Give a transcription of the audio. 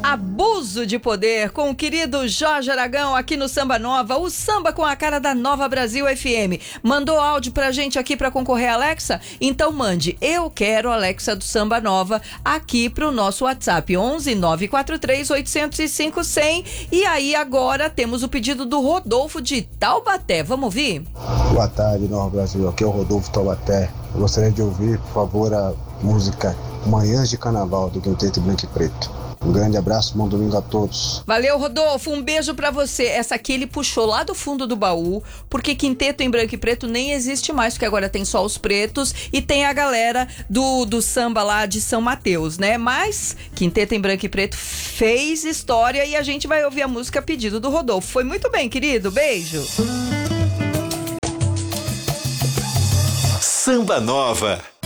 Abuso de Poder com o querido Jorge Aragão aqui no Samba Nova, o samba com a cara da Nova Brasil FM. Mandou áudio pra gente aqui pra concorrer, Alexa? Então mande, eu quero Alexa do Samba Nova aqui pro nosso WhatsApp 11 943 805 100. E aí agora temos o pedido do Rodolfo de Taubaté. Vamos ouvir? Boa tarde, Nova Brasil. Aqui é o Rodolfo Taubaté. Eu gostaria de ouvir, por favor, a música Manhãs de Carnaval do Quinteto Branco e Preto. Um grande abraço, bom domingo a todos. Valeu, Rodolfo, um beijo pra você. Essa aqui ele puxou lá do fundo do baú, porque Quinteto em Branco e Preto nem existe mais, porque agora tem só os pretos e tem a galera do samba lá de São Mateus, né? Mas Quinteto em Branco e Preto fez história e a gente vai ouvir a música a pedido do Rodolfo. Foi muito bem, querido, beijo. Samba Nova.